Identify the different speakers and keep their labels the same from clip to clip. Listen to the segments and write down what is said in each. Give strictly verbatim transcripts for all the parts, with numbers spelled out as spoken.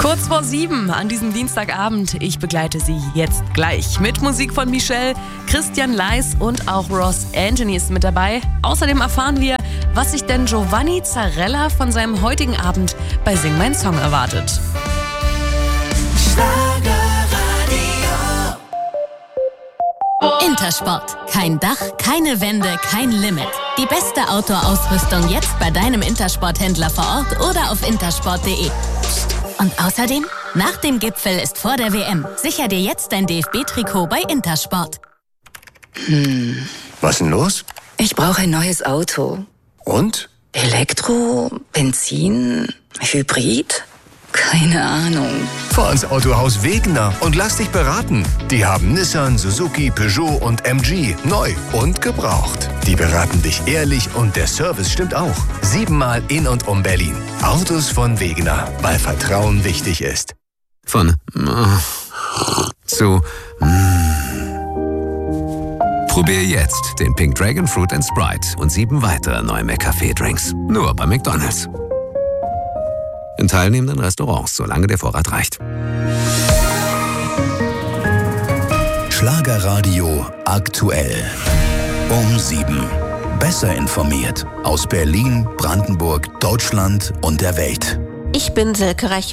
Speaker 1: Kurz vor sieben an diesem Dienstagabend. Ich begleite Sie jetzt gleich mit Musik von Michelle, Christian Leis und auch Ross Anthony ist mit dabei. Außerdem erfahren wir, was sich denn Giovanni Zarella von seinem heutigen Abend bei Sing Mein Song erwartet.
Speaker 2: Intersport. Kein Dach, keine Wände, kein Limit. Die beste Outdoor-Ausrüstung jetzt bei deinem Intersport-Händler vor Ort oder auf intersport punkt de. Und außerdem, nach dem Gipfel ist vor der W M. Sicher dir jetzt dein D F B-Trikot bei Intersport.
Speaker 3: Hm.
Speaker 4: Was ist denn los?
Speaker 3: Ich brauche ein neues Auto.
Speaker 4: Und?
Speaker 3: Elektro? Benzin? Hybrid? Keine Ahnung.
Speaker 4: Fahr ins Autohaus Wegener und lass dich beraten. Die haben Nissan, Suzuki, Peugeot und M G neu und gebraucht. Die beraten dich ehrlich und der Service stimmt auch. Siebenmal in und um Berlin. Autos von Wegener, weil Vertrauen wichtig ist.
Speaker 5: Von zu Probier jetzt den Pink Dragon Fruit and Sprite und sieben weitere neue McCafé-Drinks. Nur bei McDonald's. In teilnehmenden Restaurants, solange der Vorrat reicht.
Speaker 6: Schlagerradio aktuell. Um sieben. Besser informiert aus Berlin, Brandenburg, Deutschland und der Welt.
Speaker 7: Ich bin Silke Rech.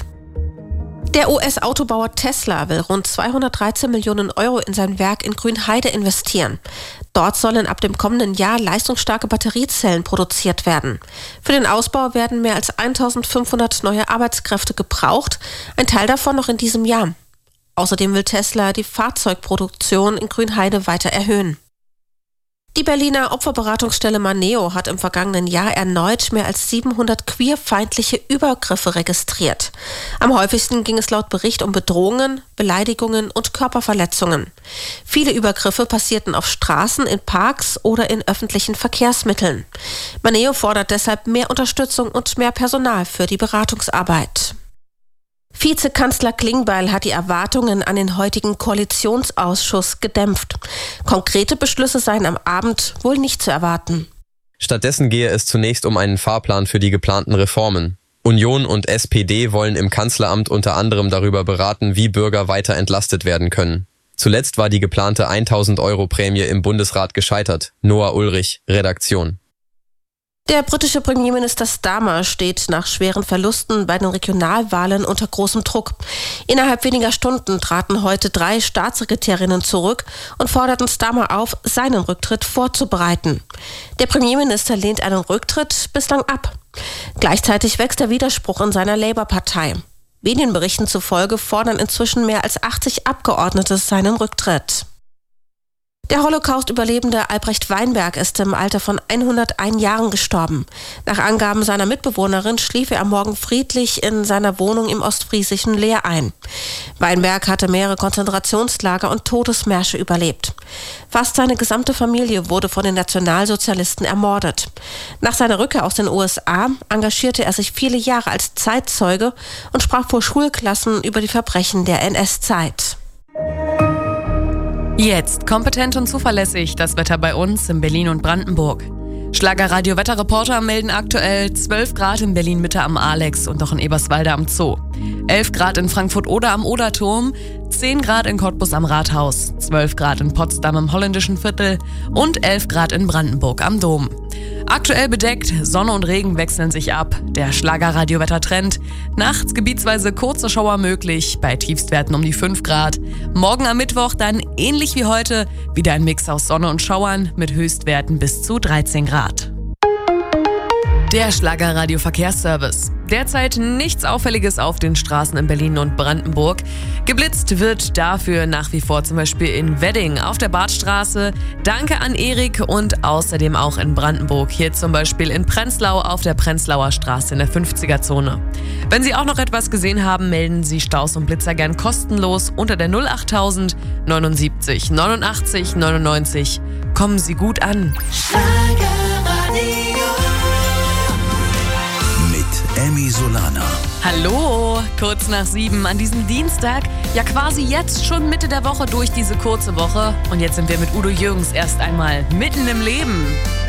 Speaker 7: Der U S-Autobauer Tesla will rund zweihundertdreizehn Millionen Euro in sein Werk in Grünheide investieren. Dort sollen ab dem kommenden Jahr leistungsstarke Batteriezellen produziert werden. Für den Ausbau werden mehr als eintausendfünfhundert neue Arbeitskräfte gebraucht, ein Teil davon noch in diesem Jahr. Außerdem will Tesla die Fahrzeugproduktion in Grünheide weiter erhöhen. Die Berliner Opferberatungsstelle Maneo hat im vergangenen Jahr erneut mehr als siebenhundert queerfeindliche Übergriffe registriert. Am häufigsten ging es laut Bericht um Bedrohungen, Beleidigungen und Körperverletzungen. Viele Übergriffe passierten auf Straßen, in Parks oder in öffentlichen Verkehrsmitteln. Maneo fordert deshalb mehr Unterstützung und mehr Personal für die Beratungsarbeit. Vizekanzler Klingbeil hat die Erwartungen an den heutigen Koalitionsausschuss gedämpft. Konkrete Beschlüsse seien am Abend wohl nicht zu erwarten.
Speaker 8: Stattdessen gehe es zunächst um einen Fahrplan für die geplanten Reformen. Union und S P D wollen im Kanzleramt unter anderem darüber beraten, wie Bürger weiter entlastet werden können. Zuletzt war die geplante tausend Euro Prämie im Bundesrat gescheitert. Noah Ulrich, Redaktion.
Speaker 7: Der britische Premierminister Starmer steht nach schweren Verlusten bei den Regionalwahlen unter großem Druck. Innerhalb weniger Stunden traten heute drei Staatssekretärinnen zurück und forderten Starmer auf, seinen Rücktritt vorzubereiten. Der Premierminister lehnt einen Rücktritt bislang ab. Gleichzeitig wächst der Widerspruch in seiner Labour-Partei. Medienberichten zufolge fordern inzwischen mehr als achtzig Abgeordnete seinen Rücktritt. Der Holocaust-Überlebende Albrecht Weinberg ist im Alter von hunderteins Jahren gestorben. Nach Angaben seiner Mitbewohnerin schlief er am Morgen friedlich in seiner Wohnung im ostfriesischen Leer ein. Weinberg hatte mehrere Konzentrationslager und Todesmärsche überlebt. Fast seine gesamte Familie wurde von den Nationalsozialisten ermordet. Nach seiner Rückkehr aus den U S A engagierte er sich viele Jahre als Zeitzeuge und sprach vor Schulklassen über die Verbrechen der N S-Zeit.
Speaker 1: Jetzt kompetent und zuverlässig das Wetter bei uns in Berlin und Brandenburg. Schlagerradio-Wetterreporter melden aktuell zwölf Grad in Berlin-Mitte am Alex und auch in Eberswalde am Zoo. elf Grad in Frankfurt-Oder am Oderturm, zehn Grad in Cottbus am Rathaus, zwölf Grad in Potsdam im Holländischen Viertel und elf Grad in Brandenburg am Dom. Aktuell bedeckt, Sonne und Regen wechseln sich ab. Der Schlagerradio-Wettertrend. Nachts gebietsweise kurze Schauer möglich, bei Tiefstwerten um die fünf Grad. Morgen am Mittwoch dann ähnlich wie heute wieder ein Mix aus Sonne und Schauern mit Höchstwerten bis zu dreizehn Grad. Der Schlagerradio-Verkehrsservice. Derzeit nichts Auffälliges auf den Straßen in Berlin und Brandenburg. Geblitzt wird dafür nach wie vor zum Beispiel in Wedding auf der Badstraße. Danke an Erik und außerdem auch in Brandenburg. Hier zum Beispiel in Prenzlau auf der Prenzlauer Straße in der fünfziger-Zone. Wenn Sie auch noch etwas gesehen haben, melden Sie Staus und Blitzer gern kostenlos unter der null achttausend neunundsiebzig neunundachtzig neunundneunzig. Kommen Sie gut an.
Speaker 6: Emmy Solana.
Speaker 1: Hallo, kurz nach sieben an diesem Dienstag. Ja, quasi jetzt schon Mitte der Woche durch diese kurze Woche. Und jetzt sind wir mit Udo Jürgens erst einmal mitten im Leben.